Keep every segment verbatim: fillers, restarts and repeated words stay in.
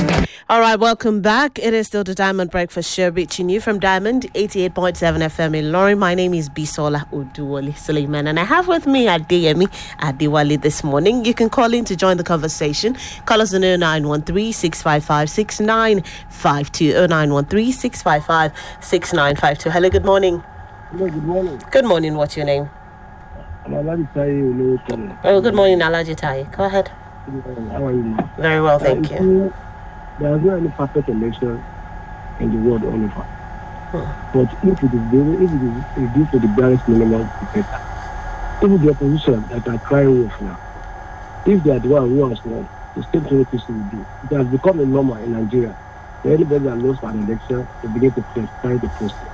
All right, welcome back. It is still the Diamond Breakfast Show, reaching you from Diamond eighty-eight point seven F M in Lorry. My name is Bisola Oduwole Suleiman, and I have with me Adeyemi Adewale this morning. You can call in to join the conversation. Call us on oh nine one three, six five five, six nine five two, oh nine one three, six five five, six nine five two. Hello, good morning. Hello, good morning. Good morning, what's your name? I'm Alaji Taye. Oh, good morning, Alaji Taye. Go ahead. How are you? Very well, thank uh, you. There is no any perfect election in the world, Oliver. Hmm. But if it is very, if it is reduced to the barest minimum, it's better. Even the opposition that are crying wolf now, if they are the one who has won, the same thing will do. It has become a normal in Nigeria. For anybody that lost an election, they begin to try the process.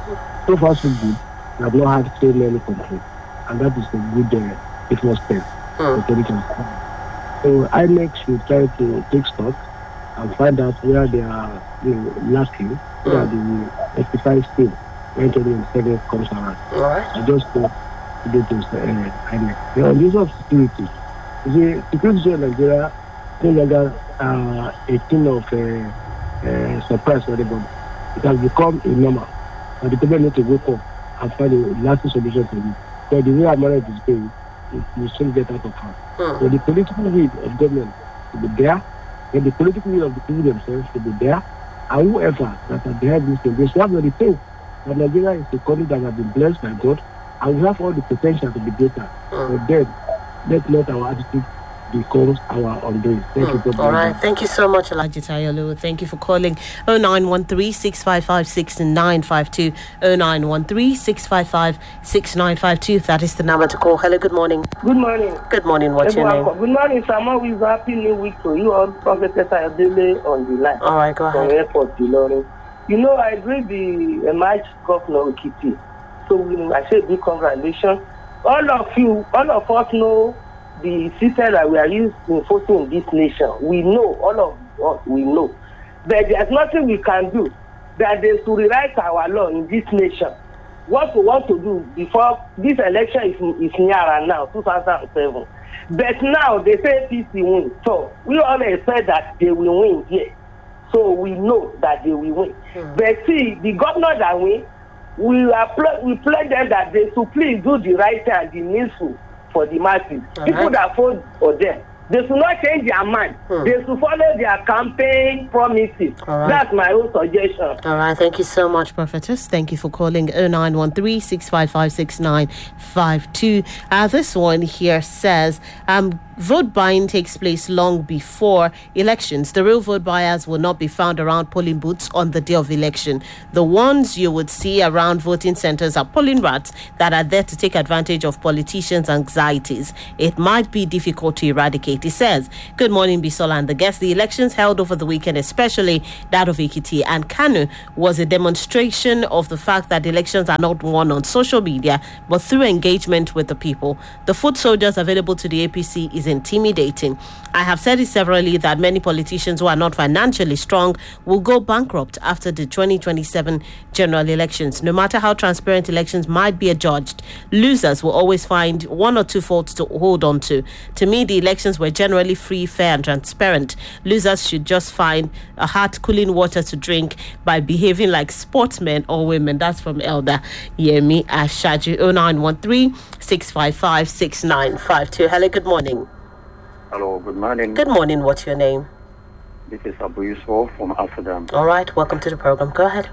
So far, so good. We have not had so many complaints, and that is a good uh, litmus test for twenty twenty-four. So I N E C should try to take stock and find out where they are, you know, lacking, where mm. the rectified still when twenty twenty-seven comes around. All right. I just hope to go to uh, I N E C. The use of security. You see, security in Nigeria no longer uh, a thing of uh, uh, surprise for everybody. It has become a normal. And the government need to wake up and find a lasting solution to it. So the way our money is going, it will soon get out of hand. Mm. So the political will of government will be there. And the political will of the people themselves should be there, and whoever that are behind this thing, they should have the thing that Nigeria is a country that has been blessed by God, and we have all the potential to be greater. Mm. But then, let not our attitude becomes our undoing. Thank mm. you. All right, thank you so much, Alaji Taye. Thank you for calling. oh nine one three, six five five, six nine five two, oh nine one three, six five five, six nine five two. That is the number to call. Hello, good morning. Good morning. Good morning, what's your name? Good morning, Samuel. With happy new week to you all. Professor Adele on the line. All right, go ahead. From Airport Ilorin. You know, I agree the emerged governor Okiti. So we, I say big congratulations. All of you, all of us know the system that we are used to enforcing in this nation. We know, all of us, we know. But there's nothing we can do that is to rewrite our law in this nation. What we want to do before this election is, is nearer now, two thousand seven. But now they say P C win. So we all expect that they will win here. So we know that they will win. Hmm. But see, the governor that win, we are pl- we pledge them that they should please do the right thing and the needful for the masses. All People right. that vote for them, they should not change their mind. Hmm. They should follow their campaign promises. Right. That's my own suggestion. All right, thank you so much, Prophetess. Thank you for calling oh nine one three, six five five, six nine five two. Uh, this one here says, um, vote buying takes place long before elections. The real vote buyers will not be found around polling booths on the day of election. The ones you would see around voting centers are polling rats that are there to take advantage of politicians' anxieties. It might be difficult to eradicate. He says, good morning, Bisola and the guests. The elections held over the weekend, especially that of Ekiti and Kano, was a demonstration of the fact that elections are not won on social media, but through engagement with the people. The foot soldiers available to the A P C is intimidating. I have said it severally that many politicians who are not financially strong will go bankrupt after the twenty twenty-seven general elections. No matter how transparent elections might be adjudged, losers will always find one or two faults to hold on to. To me, the elections were generally free, fair and transparent. Losers should just find a hot cooling water to drink by behaving like sportsmen or women. That's from Elder Yemi Ashaju. oh nine one three, six five five, six nine five two. Hello, good morning. Hello, good morning. Good morning, what's your name? This is Abu Yusuf from Amsterdam. All right, welcome to the program. Go ahead.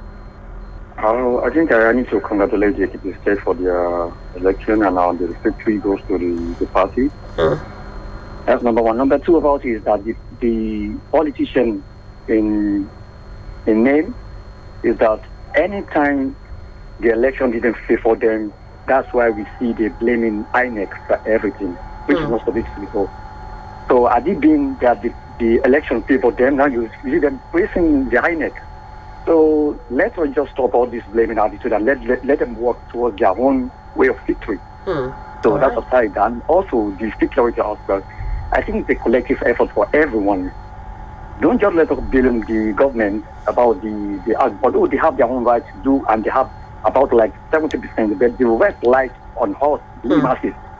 Uh, I think I need to congratulate the Ekiti State for their election, and uh, the victory goes to the, the party. Mm. That's number one. Number two about it is that the, the politician in in name is that anytime the election didn't favor them, that's why we see they blaming I N E C for everything, which mm. is not supposed to be so. So had it been that the, the election favored them, now you see them praising the I N E C. So let's just stop all this blaming attitude and let, let, let them work towards their own way of victory. Mm. So all that's right. aside. And also the security aspect. I think it's a collective effort for everyone. Don't just let us blame the government about the, the act. Although they have their own rights to do, and they have about like seventy percent, but the rest lies on us, the mm. masses.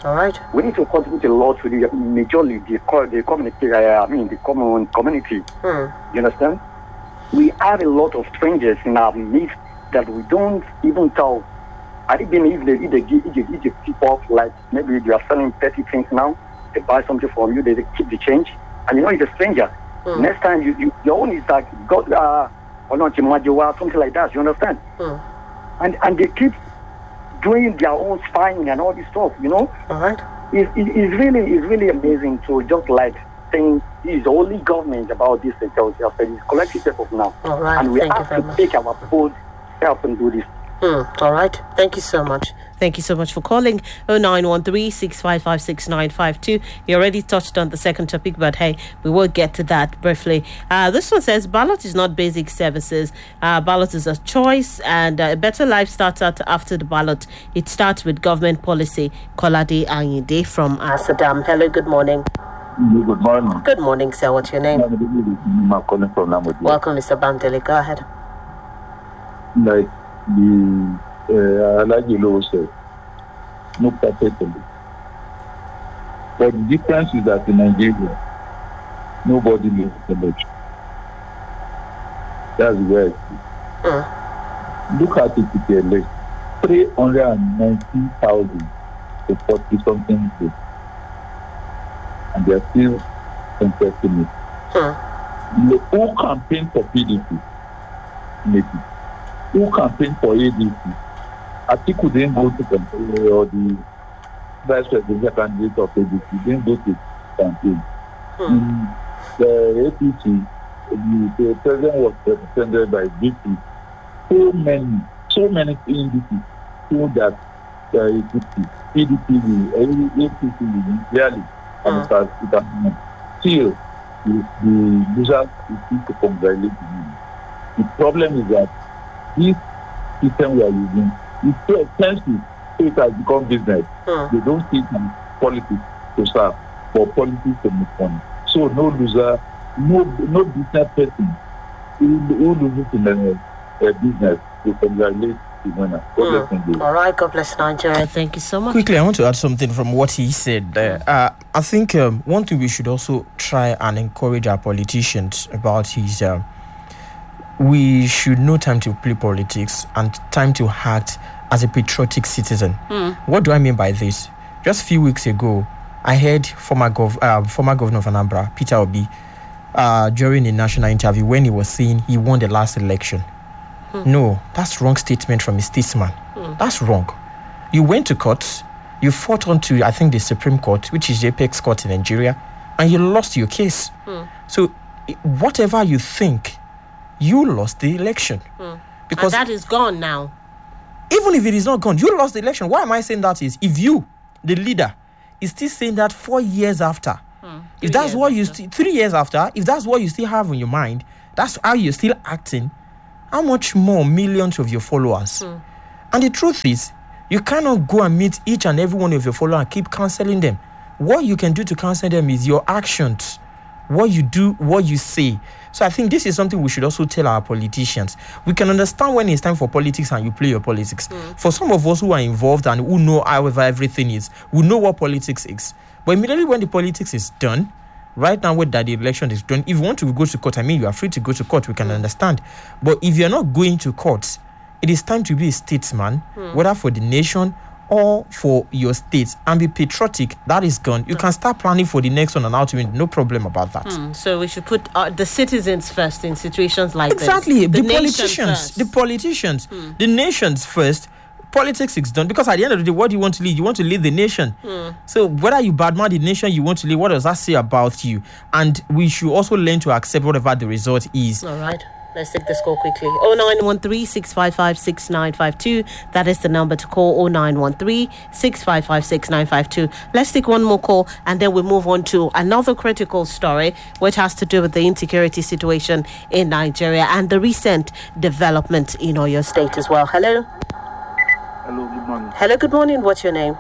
All right. We need to contribute a lot to the majority, the, the community, I mean, the common community. Hmm. You understand? We have a lot of strangers in our midst that we don't even tell. I think if they, if they, give, if they, if they keep off, like maybe you are selling thirty things now, they buy something from you, they, they keep the change, and you know it's a stranger. Mm. Next time, you, you your own is like, God, uh, or not, something like that, you understand? Mm. And and they keep doing their own spying and all this stuff, you know? All right. It, it, it's really it's really amazing to just like think it's only government about this sector. It's collective effort now. All right. And we Thank have you very to much. take our full help and do this. Hmm. All right. Thank you so much. Thank you so much for calling. oh nine one three, six five five, six nine five two. You already touched on the second topic, but hey, we will get to that briefly. Uh, this one says ballot is not basic services. Uh, ballot is a choice, and uh, a better life starts out after the ballot. It starts with government policy. Kolade Ayinde from Amsterdam. Hello, good morning. Good morning. Good morning, sir. What's your name? I'm calling from Namodi. Welcome, Mister Bamdele. Go ahead. Like the uh, Alagilo said, no perfectly. But the difference is that in Nigeria, nobody lives the election. That's where it is. Mm. Look at it with the election. three hundred nineteen thousand to forty something days. And they are still contesting it. Mm. The whole campaign for P D P, maybe. Who campaigned for A D C? Atiku didn't go to campaign, or the vice presidential candidate of A D C didn't go to campaign. Hmm. In the A P C, the, the president was represented by D P. So many, so many indices show that the A D C, P D P, A P C will clearly, and it has, it has still the, the loser is still to congratulate him. The problem is that this system we are using is so expensive, so it has become business. Hmm. They don't see politics to serve, for politics to make money. So no loser, no no business person who, who loses in a, a business to congratulate the winner. God bless Mm. All right, God bless Nigeria. Thank you so much. Quickly, I want to add something from what he said there. Uh, I think um, one thing we should also try and encourage our politicians about is uh, we should know time to play politics and time to act as a patriotic citizen. Mm. What do I mean by this? Just a few weeks ago, I heard former, gov- uh, former governor of Anambra, Peter Obi, uh, during a national interview when he was saying he won the last election. Mm. No, that's wrong statement from a statesman. Mm. That's wrong. You went to court, you fought on to, I think, the Supreme Court, which is the apex court in Nigeria, and you lost your case. Mm. So whatever you think, you lost the election. Mm. Because and that is gone now. Even if it is not gone, you lost the election. Why am I saying that is, if you, the leader, is still saying that four years after, mm. if that's what after. you, st- three years after, if that's what you still have in your mind, that's how you're still acting, how much more millions of your followers? Mm. And the truth is, you cannot go and meet each and every one of your followers and keep counseling them. What you can do to counsel them is your actions, what you do, what you say. So I think this is something we should also tell our politicians. We can understand when it's time for politics and you play your politics. Mm. For some of us who are involved and who know however everything is, we know what politics is. But immediately when the politics is done, right now when that the election is done, if you want to go to court, I mean, you are free to go to court, we can mm. understand. But if you're not going to court, it is time to be a statesman, mm. whether for the nation or for your state, and be patriotic. That is gone. You can start planning for the next one and how to win. No problem about that. Mm, so we should put uh, the citizens first in situations like exactly. this. Exactly. The, the politicians. The politicians. Mm. The nations first. Politics is done. Because at the end of the day, what do you want to lead? You want to lead the nation. Mm. So whether you badman the nation you want to lead, what does that say about you? And we should also learn to accept whatever the result is. All right. Let's take this call quickly. oh nine one three, six five five, six nine five two. That is the number to call. oh nine one three, six five five, six nine five two. Let's take one more call and then we move on to another critical story which has to do with the insecurity situation in Nigeria and the recent development in Oyo State as well. Hello. Hello, good morning. Hello, good morning. What's your name?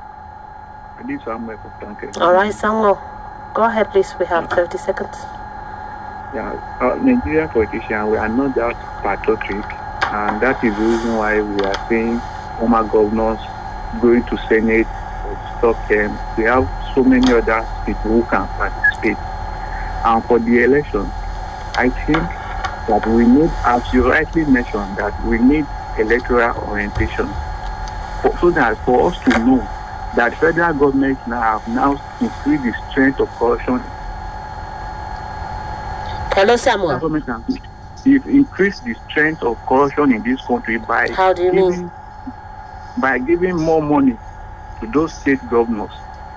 I need Samuel from Tanke. All right, Samuel. Go ahead, please. We have thirty seconds. Yeah, uh, Nigerian politicians, we are not that patriotic, and that is the reason why we are seeing former governors going to Senate for stock them. We have so many other people who can participate. And for the election, I think that we need, as you rightly mentioned, that we need electoral orientation for, so that for us to know that federal government now have now increased the strength of corruption. Hello, Samuel. They've increased the strength of corruption in this country by How do you giving, mean? by giving more money to those state governors.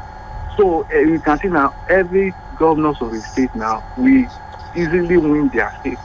So uh, you can see now every governors of the state now we easily win their state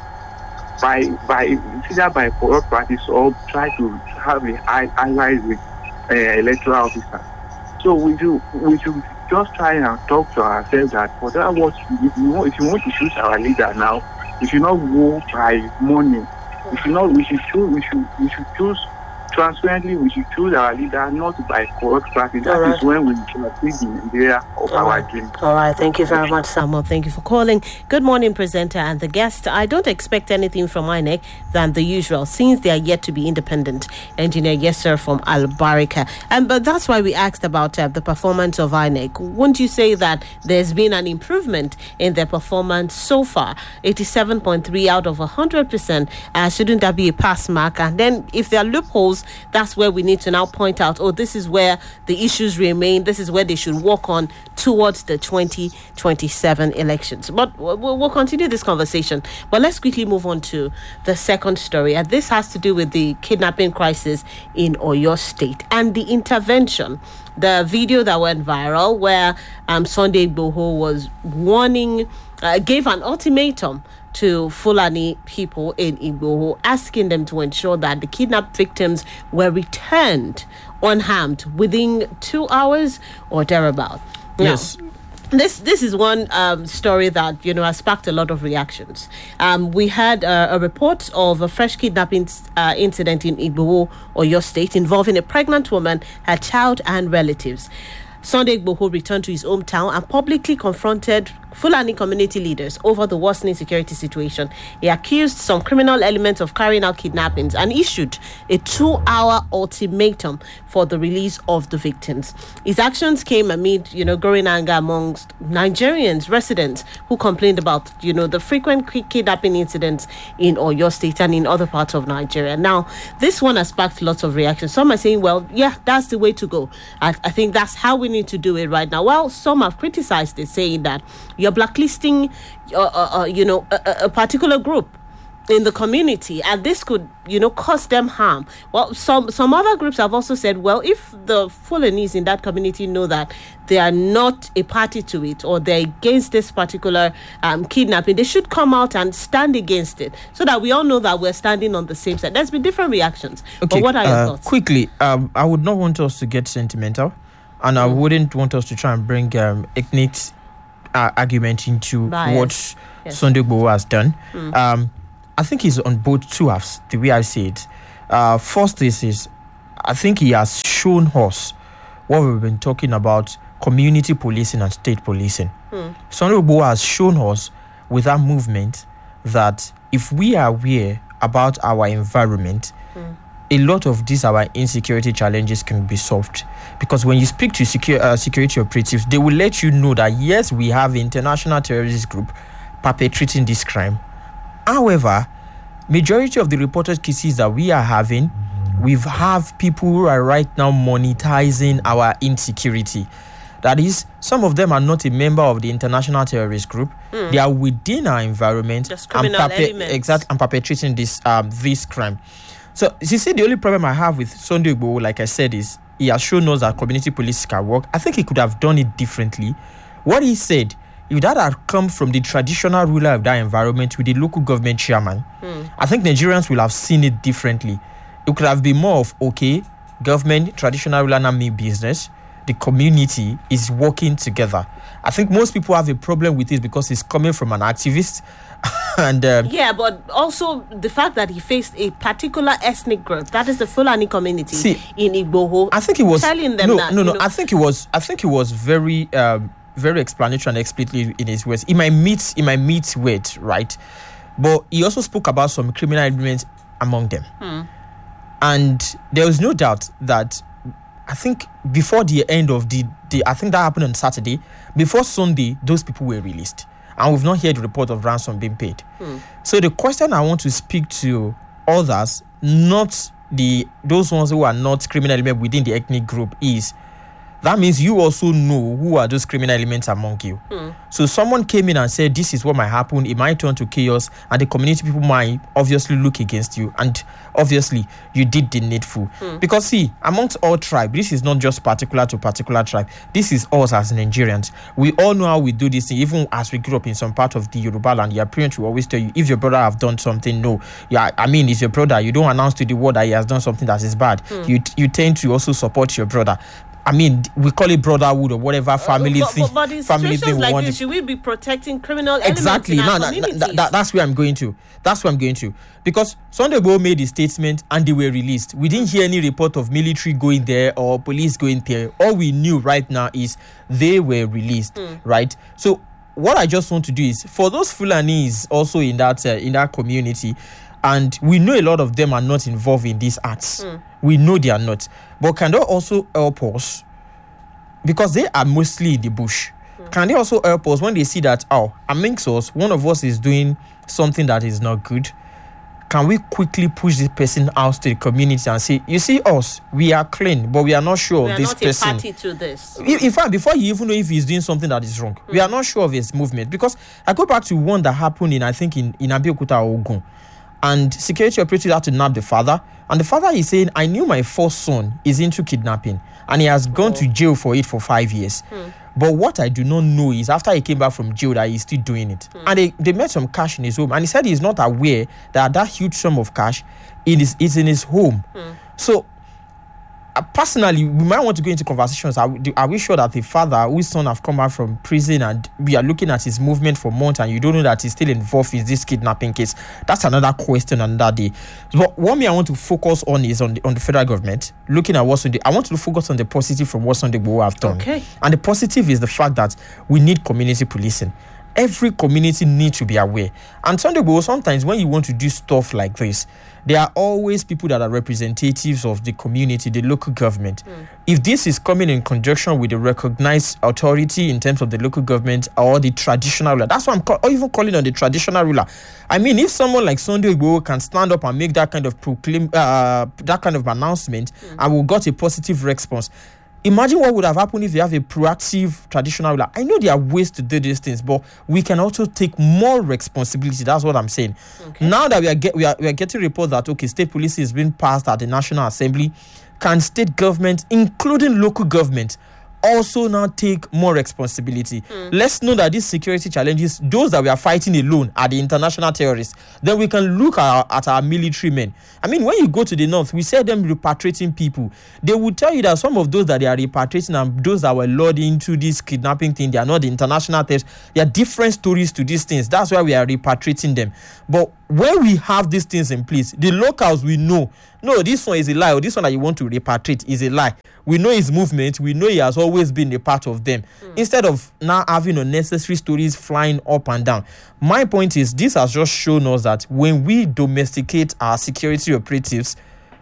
by by either by corrupt practice or try to have a high allies with uh, electoral officers. So we do we should just try and talk to ourselves that for that what if you want, if you want to choose our leader now, we should not go by money. We should not. We should choose. We should. We should choose transparently. We should choose our leader not by corrupt practice. That right. is when we succeed in the area of All our right. dream. All right. Thank you very much, Samuel. Thank you for calling. Good morning, presenter and the guest. I don't expect anything from I N E C than the usual, since they are yet to be independent. Engineer, yes, sir, from Al Barika. And but that's why we asked about uh, the performance of I N E C. Wouldn't you say that there's been an improvement in their performance so far? eighty-seven point three out of one hundred percent. Uh, shouldn't that be a pass mark? And then if there are loopholes, that's where we need to now point out, oh, this is where the issues remain. This is where they should work on towards the twenty twenty-seven elections. But we'll, we'll continue this conversation. But let's quickly move on to the second story. And this has to do with the kidnapping crisis in Oyo State and the intervention. The video that went viral where um, Sunday Igboho was warning, uh, gave an ultimatum to Fulani people in Igboho, asking them to ensure that the kidnapped victims were returned unharmed within two hours or thereabout. Now, Yes. This this is one um, story that, you know, has sparked a lot of reactions. Um, we had uh, a report of a fresh kidnapping uh, incident in Igboho, Oyo State, involving a pregnant woman, her child, and relatives. Sunday Igboho returned to his hometown and publicly confronted Fulani community leaders over the worsening security situation. He accused some criminal elements of carrying out kidnappings and issued a two-hour ultimatum for the release of the victims. His actions came amid, you know, growing anger amongst Nigerians, residents who complained about, you know, the frequent kidnapping incidents in Oyo State and in other parts of Nigeria. Now, this one has sparked lots of reactions. Some are saying, well, yeah, that's the way to go. I, I think that's how we need to do it right now. Well, some have criticized it, saying that you're blacklisting, uh, uh, uh, you know, a, a particular group in the community, and this could, you know, cause them harm. Well, some some other groups have also said, well, if the Fulanis in that community know that they are not a party to it or they're against this particular um, kidnapping, they should come out and stand against it, so that we all know that we're standing on the same side. There's been different reactions. Okay, but what are your uh, thoughts? Quickly, um, I would not want us to get sentimental, and I wouldn't want us to try and bring um, ethnic uh, argument into Bias. what Yes. Sunday Igboho has done. Um, I think he's on both two halves, the way I see it. Uh, first is, is, I think he has shown us what we've been talking about, community policing and state policing. Mm. Sunday Igboho has shown us with that movement that if we are aware about our environment, mm. a lot of these our insecurity challenges can be solved. Because when you speak to secure, uh, security operatives, they will let you know that yes, we have an international terrorist group perpetrating this crime. However, majority of the reported cases that we are having, we have people who are right now monetizing our insecurity. That is, some of them are not a member of the international terrorist group. Mm. They are within our environment Just criminal and, perpe- elements. exact, and perpetrating this um this crime. So you see, the only problem I have with Sunday Igboho, like I said, is he has shown us that community police can work. I think he could have done it differently. What he said, if that had come from the traditional ruler of that environment with the local government chairman, mm. I think Nigerians will have seen it differently. It could have been more of, okay, government, traditional ruler, not me business. The community is working together. I think most people have a problem with it because it's coming from an activist. and um, Yeah, but also the fact that he faced a particular ethnic group, that is the Fulani community see, in Igboho. I think it was telling them no, that, no, no. you know, I think it was. I think it was very, um, very explanatory and explicitly in his words. It might meet, it might meet with right, but he also spoke about some criminal elements among them, hmm. and there was no doubt that I think before the end of the, the I think that happened on Saturday. Before Sunday, those people were released. And we've not heard the report of ransom being paid. Hmm. So the question I want to speak to others, not the those ones who are not criminal elements within the ethnic group, is that means you also know who are those criminal elements among you. Hmm. So someone came in and said, this is what might happen. It might turn to chaos, and the community people might obviously look against you. And obviously, you did the needful. Hmm. Because see, amongst all tribes, this is not just particular to particular tribe. This is us as Nigerians. We all know how we do this thing. Even as we grew up in some part of the Yoruba land, your parents will always tell you, if your brother have done something, no. Yeah, I mean, it's your brother. You don't announce to the world that he has done something that is bad. Hmm. You, you tend to also support your brother. I mean, we call it brotherhood or whatever family uh, but, thing. But, but in family situations thing like want this, should we be protecting criminal elements exactly. in our no, communities? No, that, that's where I'm going to. That's where I'm going to. Because Sunday Igboho made a statement and they were released. We didn't hear any report of military going there or police going there. All we knew right now is they were released, mm. right? So what I just want to do is, for those Fulanis also in that uh, in that community, and we know a lot of them are not involved in these acts. Mm. We know they are not. But can they also help us? Because they are mostly in the bush. Mm. Can they also help us when they see that, oh, amongst us, one of us is doing something that is not good? Can we quickly push this person out to the community and say, you see us, we are clean, but we are not sure we of this person. We are not a party to this. In fact, before you even know if he's doing something that is wrong, mm. we are not sure of his movement. Because I go back to one that happened in, I think, in, in Abeokuta or Ogun. And security operatives had to nab the father. And the father is saying, I knew my first son is into kidnapping. And he has gone oh. to jail for it for five years. Hmm. But what I do not know is after he came back from jail that he's still doing it. Hmm. And they, they met some cash in his home. And he said he's not aware that that huge sum of cash is, is in his home. Hmm. So, Uh, personally, we might want to go into conversations. Are, are we sure that the father whose son have come back from prison and we are looking at his movement for months and you don't know that he's still involved in this kidnapping case? That's another question on that day. But what me I want to focus on is on the, on the federal government, looking at what Sunday. I want to focus on the positive from what Sunday Igboho have done. Okay. And the positive is the fact that we need community policing. Every community needs to be aware. And Sunday Igboho, sometimes when you want to do stuff like this, there are always people that are representatives of the community, the local government. Mm. If this is coming in conjunction with the recognized authority in terms of the local government or the traditional ruler, that's what I'm call, or even calling on the traditional ruler. I mean, if someone like Sunday Igboho can stand up and make that kind of proclaim, uh, that kind of announcement, mm. and we got a positive response. Imagine what would have happened if you have a proactive traditional ruler. I know there are ways to do these things, but we can also take more responsibility. That's what I'm saying. Okay. Now that we are, get, we are we are getting reports that, okay, state policy is being passed at the National Assembly, can state government, including local government, also now take more responsibility? Mm. Let's know that these security challenges, those that we are fighting alone are the international terrorists. Then we can look at our, at our military men. I mean, when you go to the north, we see them repatriating people. They will tell you that some of those that they are repatriating and those that were lured into this kidnapping thing, they are not the international terrorists. There are different stories to these things. That's why we are repatriating them. But when we have these things in place, the locals we know, no, this one is a lie, or this one that you want to repatriate is a lie. We know his movement. We know he has always been a part of them. Mm. Instead of now having unnecessary stories flying up and down. My point is, this has just shown us that when we domesticate our security operatives,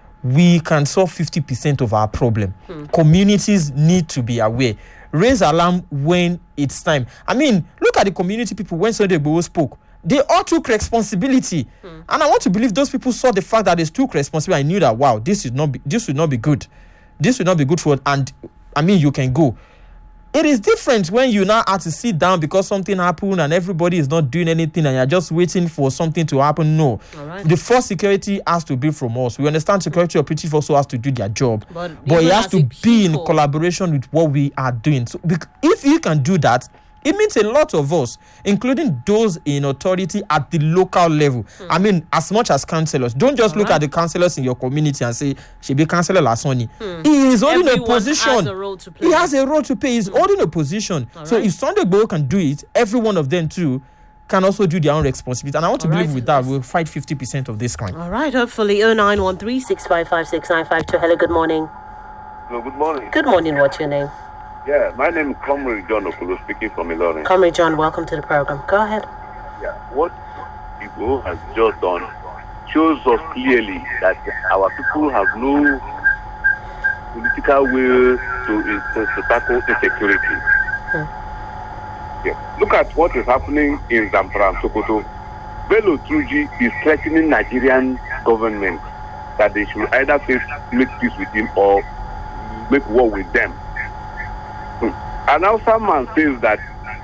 we can solve fifty percent of our problem. Mm. Communities need to be aware. Raise alarm when it's time. I mean, look at the community people when Sunday Igboho spoke. They all took responsibility. Hmm. And I want to believe those people saw the fact that they took responsibility. I knew that, wow, this should not be this should not be good. This should not be good for it. And I mean, you can go. It is different when you now have to sit down because something happened and everybody is not doing anything and you're just waiting for something to happen. No. Right. The first security has to be from us. We understand security operative also has to do their job. But, but it has to be in collaboration with what we are doing. So if you can do that, it means a lot of us, including those in authority at the local level. Hmm. I mean, as much as councillors. Don't just All look right. at the councillors in your community and say, she be councillor last Sunday. Hmm. He is holding Everyone a position. Has a role to play. He has a role to play. He's hmm. holding a position. All so right. if Sunday Igboho can do it, every one of them too can also do their own responsibility. And I want to All believe right. with that, we'll fight fifty percent of this crime. All right, hopefully. oh nine one three, six five five, six nine five two. Hello, good morning. Hello, good morning. Good morning. What's your name? Yeah, my name is Comrade John Okolo, speaking from Ilorin. Comrade John, welcome to the program. Go ahead. Yeah, what Igboho has just done shows us clearly that our people have no political will to, to, to tackle insecurity. Hmm. Yeah. Look at what is happening in Zamfara and Sokoto. Bello Turji is threatening Nigerian government that they should either face, make peace with him or make war with them. Hmm. And now someone says that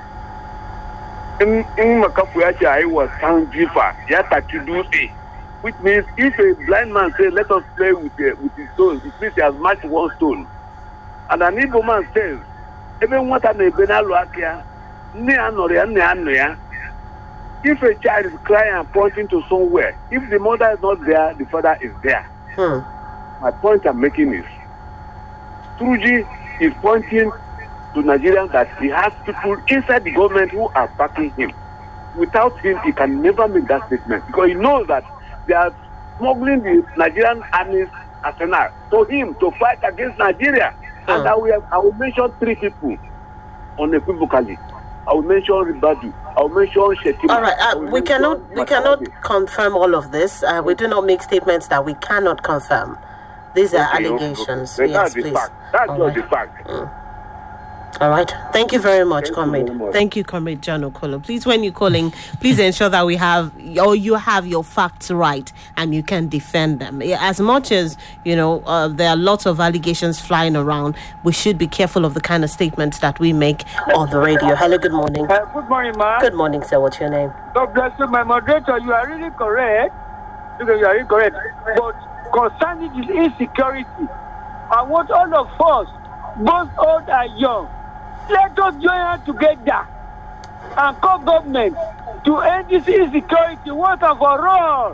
in in Makafuyachi I was San Jifa, Yata Chidusi, which means if a blind man says, let us play with, uh, with his stone, it means he has matched one stone. And an Igbo man says, even what an Ebenaluakia, if a child is crying and pointing to somewhere, if the mother is not there, the father is there. Hmm. My point I'm making is, Turuji is pointing to Nigerians that he has people inside the government who are backing him. Without him, he can never make that statement because he knows that they are smuggling the Nigerian army's arsenal to him to fight against Nigeria. Hmm. And I will, I will mention three people unequivocally. I will mention Ribadu. I will mention Shetima. All right, uh, we cannot we cannot confirm all of this. Uh, we do not make statements that we cannot confirm. These are okay, allegations. Okay. Yes, That's please. the fact. That's all not right. the fact. Mm. All right. Thank you very much, Thank comrade. You very much. Thank you, comrade John Okolo. Please, when you're calling, please ensure that we have or you have your facts right and you can defend them. As much as you know, uh, there are lots of allegations flying around. We should be careful of the kind of statements that we make on the radio. Hello, good morning. Uh, good morning, ma'am. Good morning, sir. What's your name? God bless you, my moderator. You are really correct. Because you are really correct. But concerning this insecurity, I want all of us, both old and young, let us join hands together and call government to end this insecurity once and for all.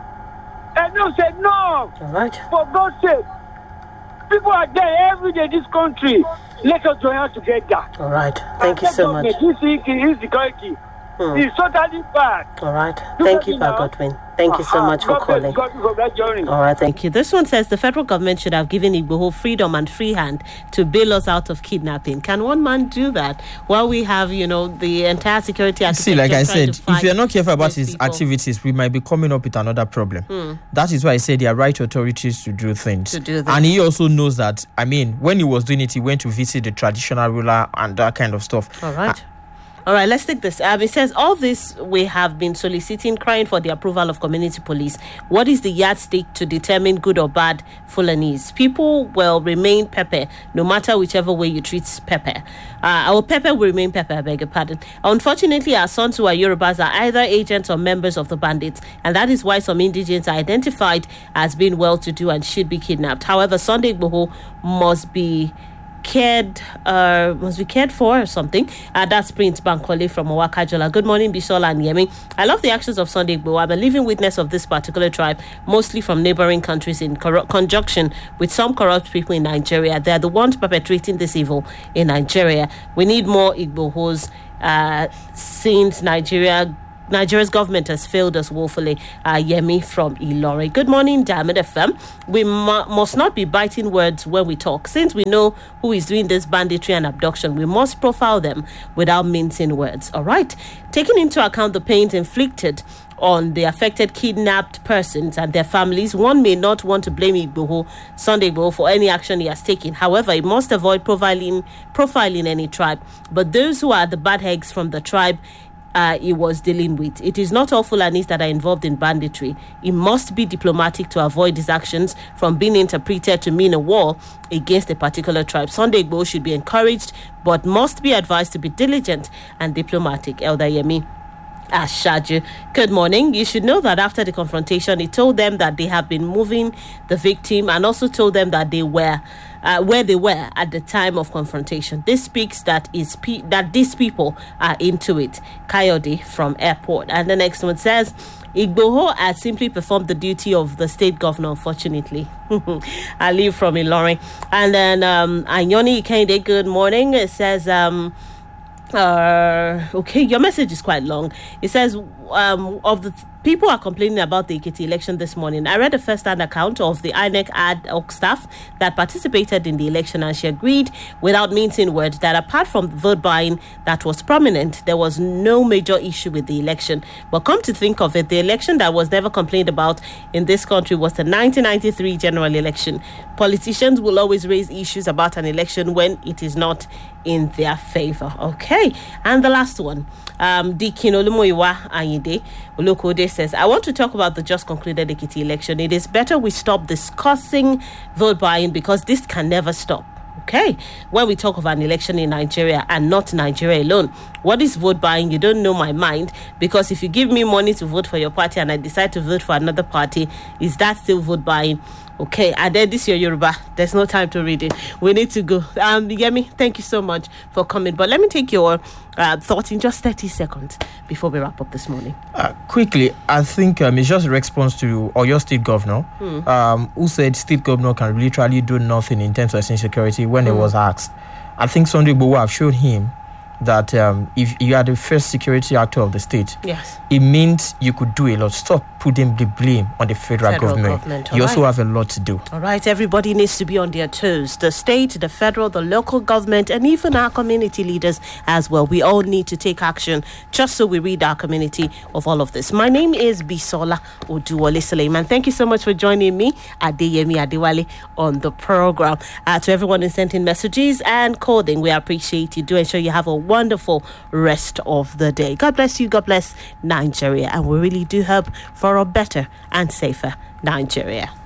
Hmm. And no say no. All right. For God's sake. People are there every day in this country. Let us join hands together. All right. Thank you so much. This insecurity Hmm. is totally bad. All right. Thank you, Pa Godwin. Thank you so much for calling. All right, thank you. This one says the federal government should have given Igboho freedom and free hand to bail us out of kidnapping. Can one man do that while we have, you know, the entire security architecture? See, like I said, if you're not careful about his people? activities, we might be coming up with another problem. Hmm. That is why I said there are right authorities to do things. To do this. And he also knows that, I mean, when he was doing it, he went to visit the traditional ruler and that kind of stuff. All right. Uh, All right, let's take this. Um, it says, all this we have been soliciting, crying for the approval of community police. What is the yardstick to determine good or bad Fulanese? People will remain pepper, no matter whichever way you treat pepper. Uh, our pepper will remain pepper, I beg your pardon. Unfortunately, our sons who are Yorubas are either agents or members of the bandits, and that is why some indigents are identified as being well-to-do and should be kidnapped. However, Sunday Igboho must be cared uh must be cared for or something. Uh, that's Prince Bankole from Owakajola. Good morning, Bisola and Yemi. I love the actions of Sunday Igboho. I'm a living witness of this particular tribe, mostly from neighboring countries in cor- conjunction with some corrupt people in Nigeria. They're the ones perpetrating this evil in Nigeria. We need more Igbohos uh, since Nigeria Nigeria's government has failed us woefully. Uh, Yemi from Ilori. Good morning, Diamond F M. We mu- must not be biting words when we talk. Since we know who is doing this banditry and abduction, we must profile them without mincing words. All right. Taking into account the pains inflicted on the affected kidnapped persons and their families, one may not want to blame Igboho, Sunday Igboho, for any action he has taken. However, he must avoid profiling, profiling any tribe. But those who are the bad eggs from the tribe Uh, he was dealing with. It is not all Fulanis that are involved in banditry. He must be diplomatic to avoid his actions from being interpreted to mean a war against a particular tribe. Sunday Igboho should be encouraged, but must be advised to be diligent and diplomatic. Elder Yemi Ashaju. Good morning. You should know that after the confrontation, he told them that they have been moving the victim and also told them that they were Uh, where they were at the time of confrontation. This speaks that is pe- that these people are into it. Coyote from Airport. And the next one says, Igboho has simply performed the duty of the state governor, unfortunately. I leave from Ilorin. And then um, Anyoni Ikende, good morning. It says, um, uh, okay, your message is quite long. It says, um, of the th- people are complaining about the Ekiti election this morning. I read a first-hand account of the I N E C ad hoc staff that participated in the election, and she agreed, without mincing words, that apart from vote buying that was prominent, there was no major issue with the election. But come to think of it, the election that was never complained about in this country was the nineteen ninety-three general election. Politicians will always raise issues about an election when it is not in their favor. Okay, and the last one, um, Dikin Olumoyiwa Ayinde Olokode says, I want to talk about the just concluded Ekiti election. It is better we stop discussing vote buying because this can never stop. Okay, when we talk of an election in Nigeria and not Nigeria alone, what is vote buying? You don't know my mind, because if you give me money to vote for your party and I decide to vote for another party, is that still vote buying? Okay, and then this year Yoruba, there's no time to read it. We need to go. Um, Yemi, thank you so much for coming. But let me take your uh, thoughts in just thirty seconds before we wrap up this morning. Uh, quickly, I think um, it's just a response to Oyo State Governor, hmm. um, who said State Governor can literally do nothing in terms of insecurity when hmm. it was asked. I think Sunday Igboho have showed him that um, if you are the first security actor of the state, yes, it means you could do a lot. Stop putting the blame on the federal, federal government. government you right. also have a lot to do. All right, everybody needs to be on their toes. The state, the federal, the local government, and even our community leaders as well. We all need to take action just so we rid our community of all of this. My name is Bisola Oduwole Suleiman. Thank you so much for joining me, Adeyemi Adewale, on the program. Uh, to everyone who sent in messages and calling, we appreciate you. Do ensure you have a wonderful rest of the day. God bless you. God bless Nigeria. And we really do hope for a better and safer Nigeria.